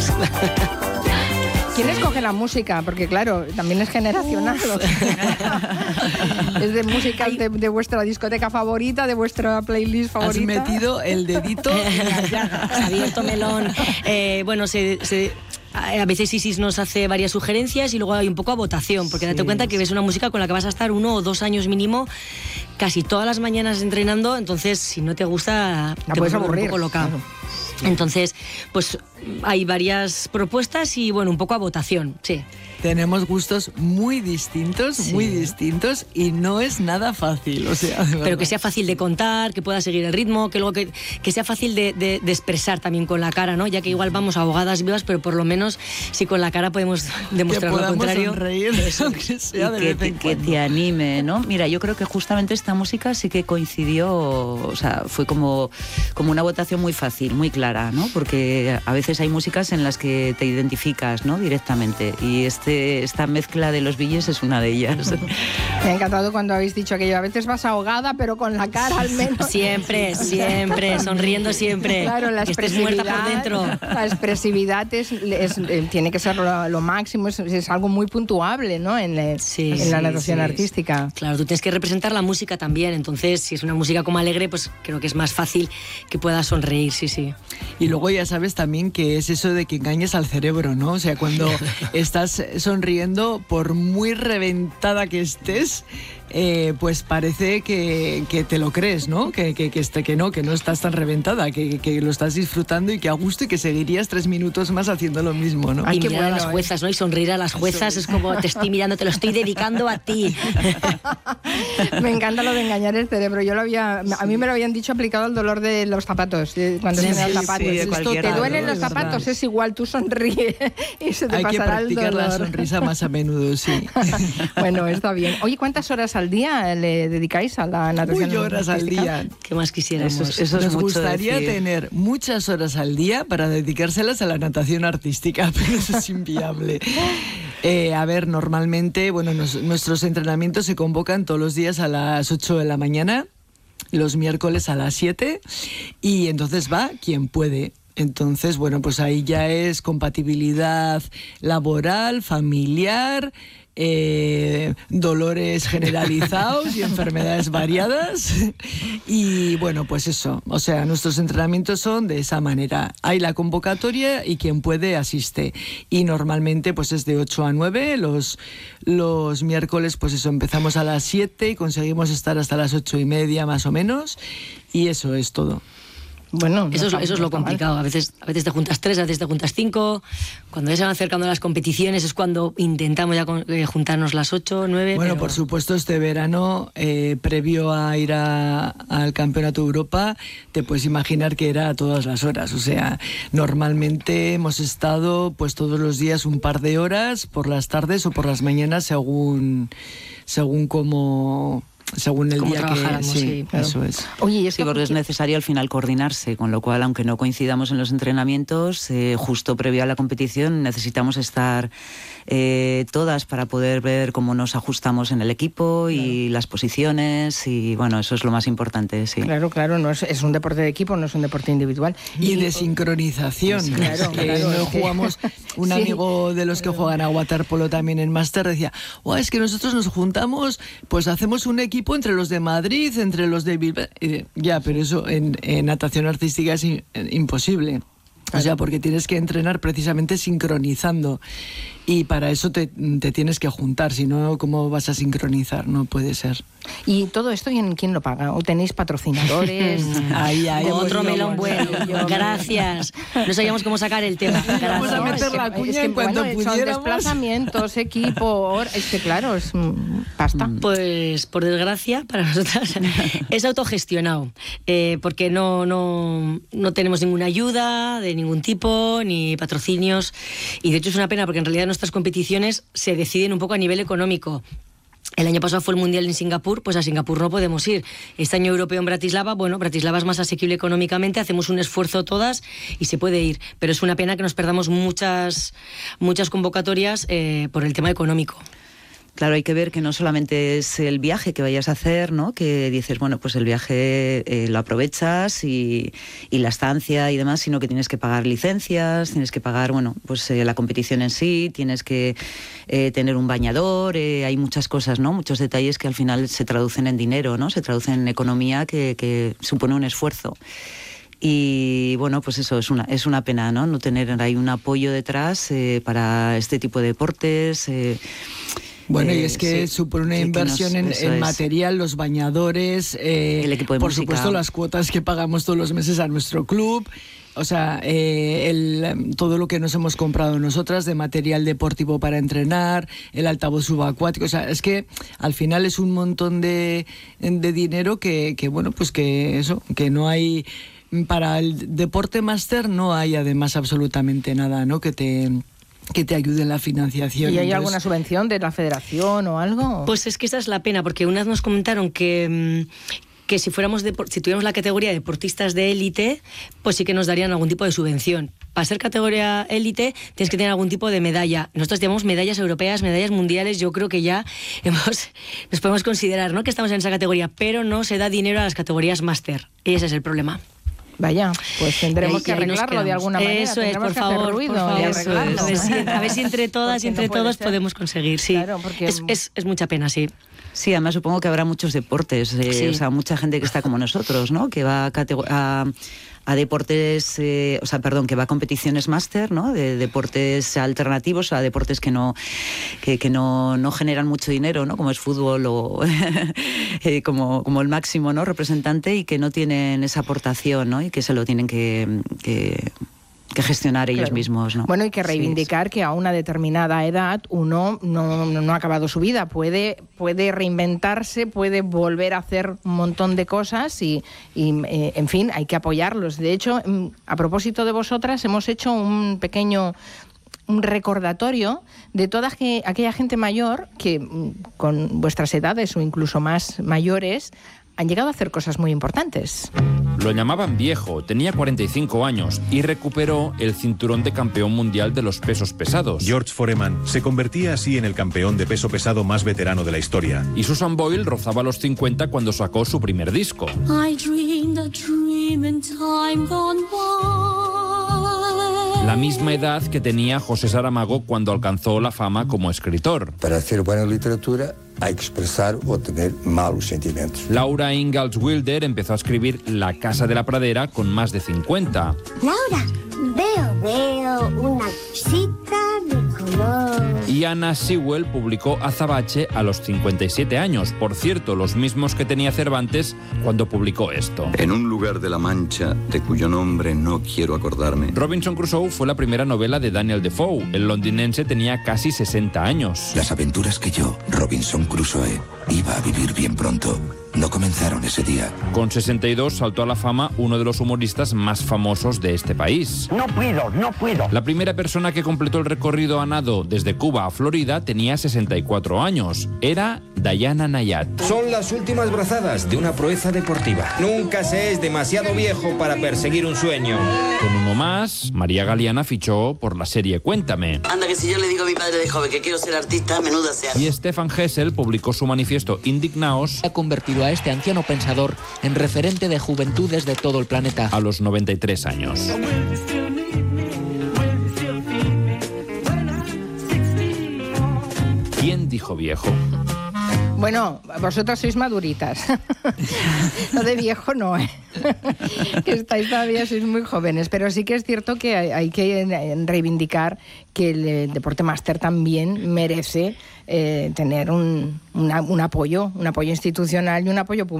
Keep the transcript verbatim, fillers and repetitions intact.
Pues. ¿Quién escoge la música? Porque claro, también es generacional. Es de música de, de vuestra discoteca favorita, de vuestra playlist favorita. Has metido el dedito en la llaga. Has abierto melón. Eh, bueno, se... se a veces Isis nos hace varias sugerencias y luego hay un poco a votación, porque sí, date cuenta que ves una música con la que vas a estar uno o dos años mínimo casi todas las mañanas entrenando, entonces si no te gusta la te puedes vuelve aburrir, un poco loca. Claro. Entonces, pues hay varias propuestas y bueno, un poco a votación, sí. Tenemos gustos muy distintos, sí. muy distintos y no es nada fácil, o sea, pero que sea fácil de contar, que pueda seguir el ritmo, que luego que, que sea fácil de, de, de expresar también con la cara, ¿no? Ya que igual vamos ahogadas vivas, pero por lo menos si con la cara podemos demostrar lo contrario. Sonreír, eso, que sea de y que, que te anime, ¿no? Mira, yo creo que justamente esta música sí que coincidió, o sea, fue como, como una votación muy fácil, muy clara, ¿no? Porque a veces hay músicas en las que te identificas, ¿no? Directamente, y este esta mezcla de los Billys es una de ellas. Me ha encantado cuando habéis dicho aquello. A veces vas ahogada, pero con la cara al menos. Siempre, siempre, sonriendo siempre. Claro, la que estés muerta por dentro. La expresividad es, es, tiene que ser lo, lo máximo, es, es algo muy puntuable, ¿no? En, le, sí, en la sí, natación sí. artística. Claro, tú tienes que representar la música también, entonces si es una música como alegre, pues creo que es más fácil que puedas sonreír, sí, sí. Y luego ya sabes también que es eso de que engañes al cerebro, ¿no? O sea, cuando estás sonriendo, por muy reventada que estés, eh, pues parece que, que te lo crees, ¿no? Que, que, que, este, que no, que no estás tan reventada, que, que lo estás disfrutando y que a gusto y que seguirías tres minutos más haciendo lo mismo, ¿no? Ay, y mirar bueno, a las juezas, ¿no? Y sonreír a las juezas es como te estoy mirando, te lo estoy dedicando a ti. Me encanta lo de engañar el cerebro. Yo lo había, a mí me lo habían dicho aplicado al dolor de los zapatos, cuando sí, se sí, los zapatos. Sí, Esto, te duelen los zapatos, es igual, tú sonríe y se te Hay pasará el dolor. Hay que practicar la sonrisa más a menudo, sí. Bueno, está bien. Oye, ¿cuántas horas al día le dedicáis a la natación? Uy, horas artística? Al día. ¿Qué más quisiéramos? Eso, eso Nos es mucho gustaría decir. tener muchas horas al día para dedicárselas a la natación artística, pero eso es inviable. Eh, a ver, normalmente, bueno, nos, nuestros entrenamientos se convocan todos los días a las ocho de la mañana, los miércoles a las siete, y entonces va quien puede. Entonces, bueno, pues ahí ya es compatibilidad laboral, familiar, eh, dolores generalizados y enfermedades variadas. Y bueno, pues eso, o sea, nuestros entrenamientos son de esa manera. Hay la convocatoria y quien puede asiste. Y normalmente pues es de ocho a nueve, los, los miércoles pues eso, empezamos a las siete y conseguimos estar hasta las ocho y media más o menos. Y eso es todo. Bueno, eso, no es, eso es lo complicado. A veces, a veces te juntas tres, a veces te juntas cinco. Cuando ya se van acercando las competiciones es cuando intentamos ya eh, juntarnos las ocho, nueve. Bueno, pero... por supuesto, este verano, eh, previo a ir a, al Campeonato de Europa, te puedes imaginar que era a todas las horas. O sea, normalmente hemos estado pues todos los días un par de horas, por las tardes o por las mañanas, según, según como... según el Como día que sí, sí, claro. Eso es. Oye, ¿y sí, porque es necesario al final coordinarse, con lo cual, aunque no coincidamos en los entrenamientos, eh, justo previo a la competición necesitamos estar eh, todas para poder ver cómo nos ajustamos en el equipo y claro. las posiciones, y bueno, eso es lo más importante, sí. Claro, claro, no es, es un deporte de equipo, no es un deporte individual. Y, y de sincronización. Sí, claro, que claro, no jugamos, un sí, amigo de los que juegan a waterpolo también en máster decía, oh, es que nosotros nos juntamos, pues hacemos un equipo entre los de Madrid, entre los de Bilbao. Ya, pero eso en, en natación artística es in, imposible. O sea, porque tienes que entrenar precisamente sincronizando. Y para eso te, te tienes que juntar, si no, ¿cómo vas a sincronizar? No puede ser. ¿Y todo esto quién lo paga? ¿O tenéis patrocinadores? Ahí, ahí. Otro melón bueno. Gracias. No sabíamos cómo sacar el tema. Vamos a meter la cuña es que, en cuanto bueno, pudiéramos. Son desplazamientos, equipo, es que claro, es pasta. Pues por desgracia para nosotras es autogestionado, eh, porque no, no, no tenemos ninguna ayuda de ningún tipo, ni patrocinios, y de hecho es una pena porque en realidad nuestras competiciones se deciden un poco a nivel económico. El año pasado fue el Mundial en Singapur, pues a Singapur no podemos ir. Este año europeo en Bratislava, bueno, Bratislava es más asequible económicamente, hacemos un esfuerzo todas y se puede ir. Pero es una pena que nos perdamos muchas, muchas convocatorias eh, por el tema económico. Claro, hay que ver que no solamente es el viaje que vayas a hacer, ¿no? Que dices, bueno, pues el viaje eh, lo aprovechas y, y la estancia y demás, sino que tienes que pagar licencias, tienes que pagar, bueno, pues eh, la competición en sí, tienes que eh, tener un bañador, eh, hay muchas cosas, ¿no? Muchos detalles que al final se traducen en dinero, ¿no? Se traducen en economía que, que supone un esfuerzo. Y bueno, pues eso es una, es una pena, ¿no? No tener ahí un apoyo detrás eh, para este tipo de deportes. Eh, Bueno, eh, y es que sí, supone una que, inversión que nos, en, en material, los bañadores, eh, el equipo de por música. supuesto las cuotas que pagamos todos los meses a nuestro club. O sea, eh, el, todo lo que nos hemos comprado nosotras de material deportivo para entrenar, el altavoz subacuático, o sea, es que al final es un montón de, de dinero que, que, bueno, pues que eso, que no hay, para el deporte máster no hay además absolutamente nada, ¿no? Que te... que te ayude en la financiación. ¿Y hay Entonces, alguna subvención de la federación o algo? Pues es que esa es la pena, porque una vez nos comentaron que... que si fuéramos de, si tuviéramos la categoría de deportistas de élite, pues sí que nos darían algún tipo de subvención. Para ser categoría élite tienes que tener algún tipo de medalla. Nosotros tenemos medallas europeas, medallas mundiales, yo creo que ya hemos, nos podemos considerar, ¿no?, que estamos en esa categoría, pero no se da dinero a las categorías máster. Y ese es el problema. Vaya, pues tendremos ahí, que arreglarlo de alguna manera. Eso es, por favor, ruido por favor. Y eso es. A, ver si, a ver si entre todas y entre no todos ser. podemos conseguir. Sí, claro, porque es, es, es mucha pena, sí. Sí, además supongo que habrá muchos deportes, eh, sí. o sea, mucha gente que está como nosotros, ¿no? Que va a, a, a deportes, eh, o sea, perdón, que va a competiciones máster, ¿no? De deportes alternativos, a deportes que no que, que no, no generan mucho dinero, ¿no? Como es fútbol o eh, como, como el máximo, ¿no? Representante, y que no tienen esa aportación, ¿no? Y que se lo tienen que... que que gestionar ellos claro. mismos, ¿no? Bueno, hay que reivindicar sí, sí. que a una determinada edad uno no, no, no ha acabado su vida, puede, puede reinventarse, puede volver a hacer un montón de cosas y, y eh, en fin, hay que apoyarlos. De hecho, a propósito de vosotras, hemos hecho un pequeño un recordatorio de toda que, aquella gente mayor que con vuestras edades o incluso más mayores han llegado a hacer cosas muy importantes. Lo llamaban viejo, tenía cuarenta y cinco años y recuperó el cinturón de campeón mundial de los pesos pesados. George Foreman se convertía así en el campeón de peso pesado más veterano de la historia. Y Susan Boyle rozaba los cincuenta cuando sacó su primer disco. I dreamed a dream in time gone by. La misma edad que tenía José Saramago cuando alcanzó la fama como escritor. Para hacer buena literatura hay que expresar o tener malos sentimientos. Laura Ingalls Wilder empezó a escribir La casa de la pradera con más de cincuenta. Laura, veo, veo una cosita de color. Y Anna Sewell publicó Azabache a los cincuenta y siete años. Por cierto, los mismos que tenía Cervantes cuando publicó esto. En un lugar de la Mancha, de cuyo nombre no quiero acordarme. Robinson Crusoe fue la primera novela de Daniel Defoe. El londinense tenía casi sesenta años. Las aventuras que yo, Robinson Crusoe, iba a vivir bien pronto, no comenzaron ese día. Con sesenta y dos saltó a la fama uno de los humoristas más famosos de este país. No puedo, no puedo. La primera persona que completó el recorrido a nado desde Cuba a Florida tenía sesenta y cuatro años. Era Diana Nayat. Son las últimas brazadas de una proeza deportiva. Nunca se es demasiado viejo para perseguir un sueño. Con uno más, María Galeana fichó por la serie Cuéntame. Anda, que si yo le digo a mi padre de joven que quiero ser artista, menuda sea. Y Stefan Hessel publicó su manifiesto Indignaos. Ha convertido a este anciano pensador en referente de juventudes de todo el planeta. A los noventa y tres años. ¿Quién dijo viejo? Bueno, vosotras sois maduritas. Lo de viejo no, ¿eh? Que estáis todavía, sois muy jóvenes. Pero sí que es cierto que hay, hay que reivindicar que el deporte máster también merece eh, tener un, una, un apoyo, un apoyo institucional y un apoyo público.